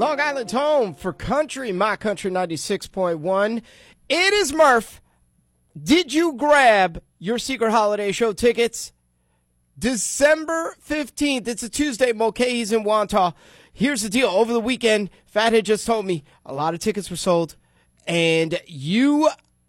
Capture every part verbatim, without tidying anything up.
Long Island's home for country, My Country ninety-six point one. It is Murph. Did you grab your Secret Holiday Show tickets? December fifteenth. It's a Tuesday. Mulcahy's in Wantagh. Here's the deal. Over the weekend, Fathead just told me a lot of tickets were sold. And you,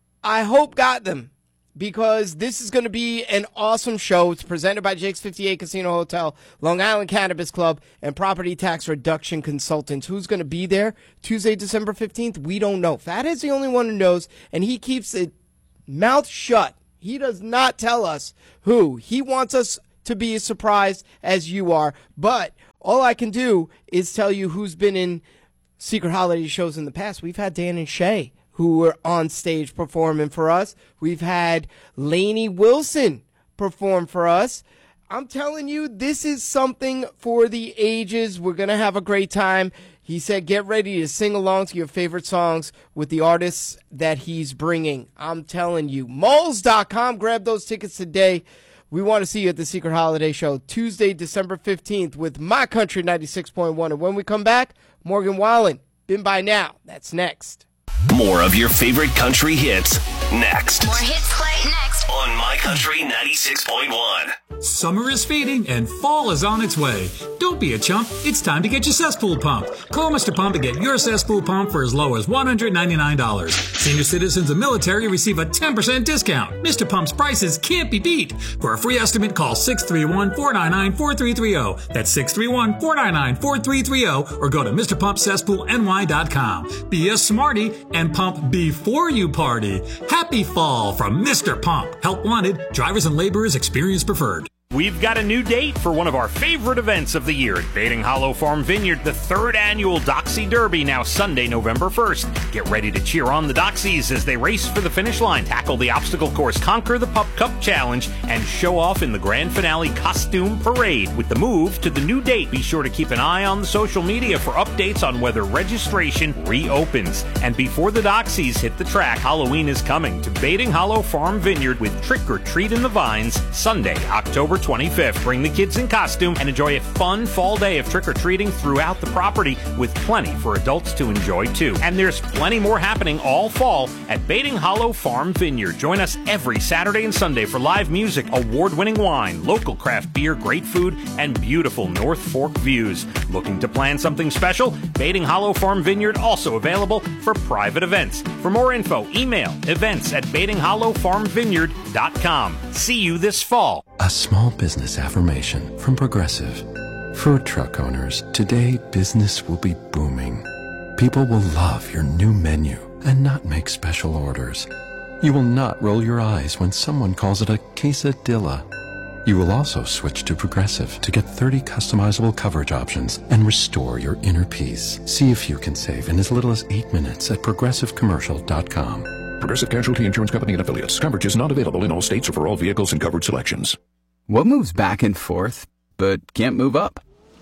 I hope, got them. Because this is going to be an awesome show. It's presented by Jake's fifty-eight Casino Hotel, Long Island Cannabis Club, and Property Tax Reduction Consultants. Who's going to be there Tuesday, December fifteenth? We don't know. Fathead's the only one who knows, and he keeps it mouth shut. He does not tell us who. He wants us to be as surprised as you are. But all I can do is tell you who's been in Secret Holiday shows in the past. We've had Dan and Shay, who were on stage performing for us. We've had Lainey Wilson perform for us. I'm telling you, this is something for the ages. We're going to have a great time. He said, get ready to sing along to your favorite songs with the artists that he's bringing. I'm telling you, moles dot com. Grab those tickets today. We want to see you at the Secret Holiday Show Tuesday, December fifteenth with My Country ninety-six point one. And when we come back, Morgan Wallen, Been By Now. That's next. More of your favorite country hits next. More hits play next on My Country ninety-six point one. Summer is fading and fall is on its way. Don't be a chump. It's time to get your cesspool pumped. Call Mister Pump and get your cesspool pump for as low as one hundred ninety-nine dollars. Senior citizens and military receive a ten percent discount. Mister Pump's prices can't be beat. For a free estimate, call six three one, four nine nine, four three three zero. That's six three one, four nine nine, four three three zero or go to Mister Pump Cesspool N Y dot com. Be a smarty and pump before you party. Happy fall from Mister Pump. Help wanted. Drivers and laborers experience preferred. We've got a new date for one of our favorite events of the year at Bating Hollow Farm Vineyard, the third annual Doxy Derby, now Sunday, November first. Get ready to cheer on the Doxies as they race for the finish line, tackle the obstacle course, conquer the Pup Cup Challenge, and show off in the grand finale costume parade. With the move to the new date, be sure to keep an eye on the social media for updates on whether registration reopens. And before the Doxies hit the track, Halloween is coming to Bating Hollow Farm Vineyard with Trick or Treat in the Vines, Sunday, October twenty-fifth. Bring the kids in costume and enjoy a fun fall day of trick-or-treating throughout the property with plenty for adults to enjoy too. And there's plenty more happening all fall at Bating Hollow Farm Vineyard. Join us every Saturday and Sunday for live music, award-winning wine, local craft beer, great food, and beautiful North Fork views. Looking to plan something special? Bating Hollow Farm Vineyard also available for private events. For more info, email events at bating hollow farm vineyard dot com. See you this fall. A small business affirmation from Progressive. Food truck owners, today business will be booming. People will love your new menu and not make special orders. You will not roll your eyes when someone calls it a quesadilla. You will also switch to Progressive to get thirty customizable coverage options and restore your inner peace. See if you can save in as little as eight minutes at progressive commercial dot com. Progressive Casualty Insurance Company and Affiliates. Coverage is not available in all states or for all vehicles and coverage selections. What moves back and forth, but can't move up?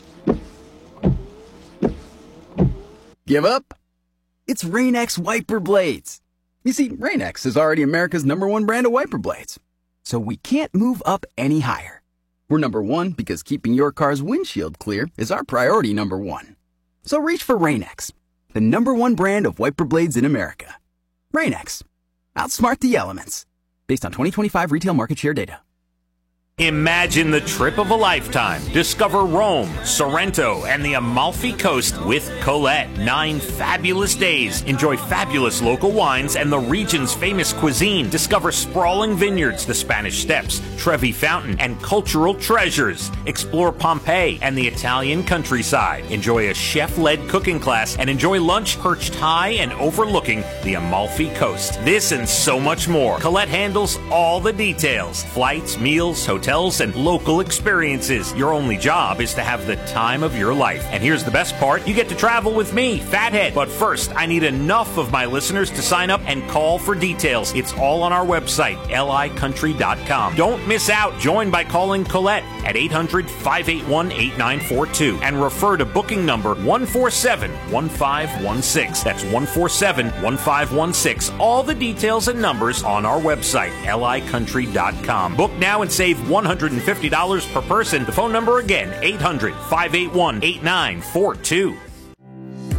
Give up? It's Rain-X wiper blades. You see, Rain-X is already America's number one brand of wiper blades. So we can't move up any higher. We're number one because keeping your car's windshield clear is our priority number one. So reach for Rain-X, the number one brand of wiper blades in America. Rain-X. Outsmart the elements. Based on twenty twenty-five retail market share data. Imagine the trip of a lifetime. Discover Rome, Sorrento, and the Amalfi Coast with Colette. Nine fabulous days. Enjoy fabulous local wines and the region's famous cuisine. Discover sprawling vineyards, the Spanish Steps, Trevi Fountain, and cultural treasures. Explore Pompeii and the Italian countryside. Enjoy a chef-led cooking class and enjoy lunch perched high and overlooking the Amalfi Coast. This and so much more. Colette handles all the details. Flights, meals, hotels, and local experiences. Your only job is to have the time of your life. And here's the best part. You get to travel with me, Fathead. But first, I need enough of my listeners to sign up and call for details. It's all on our website, L I country dot com. Don't miss out. Join by calling Colette at eight hundred, five eight one, eight nine four two and refer to booking number one four seven, one five one six. That's one four seven, one five one six. All the details and numbers on our website, L I country dot com. Book now and save one hundred fifty dollars per person. The phone number again, eight hundred, five eight one, eight nine four two.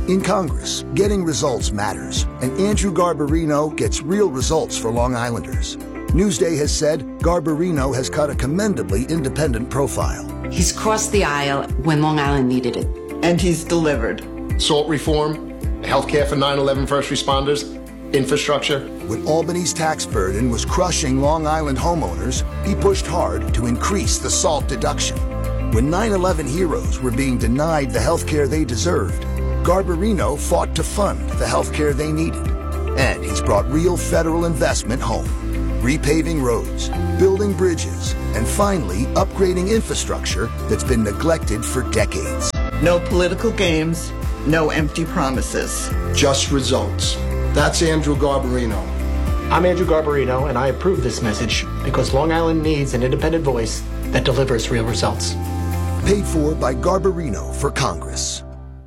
In Congress, getting results matters, and Andrew Garbarino gets real results for Long Islanders. Newsday has said Garbarino has cut a commendably independent profile. He's crossed the aisle when Long Island needed it. And he's delivered. Salt reform, health care for nine eleven first responders, infrastructure. When Albany's tax burden was crushing Long Island homeowners, he pushed hard to increase the SALT deduction. When nine eleven heroes were being denied the health care they deserved, Garbarino fought to fund the health care they needed. And he's brought real federal investment home. Repaving roads, building bridges, and finally upgrading infrastructure that's been neglected for decades. No political games, no empty promises. Just results. That's Andrew Garbarino. I'm Andrew Garbarino, and I approve this message because Long Island needs an independent voice that delivers real results. Paid for by Garbarino for Congress.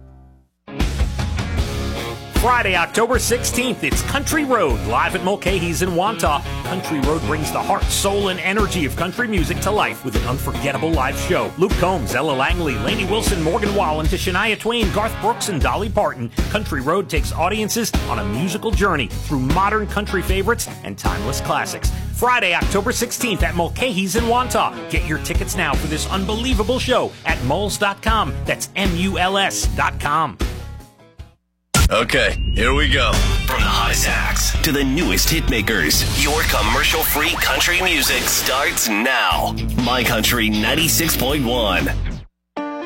Friday, October sixteenth, it's Country Road, live at Mulcahy's in Wantagh. Country Road brings the heart, soul, and energy of country music to life with an unforgettable live show. Luke Combs, Ella Langley, Lainey Wilson, Morgan Wallen, to Shania Twain, Garth Brooks, and Dolly Parton. Country Road takes audiences on a musical journey through modern country favorites and timeless classics. Friday, October sixteenth at Mulcahy's in Wantagh. Get your tickets now for this unbelievable show at muls dot com. That's M U L S dot com. Okay, here we go. From the hottest acts to the newest hit makers, your commercial-free country music starts now. My Country ninety-six point one.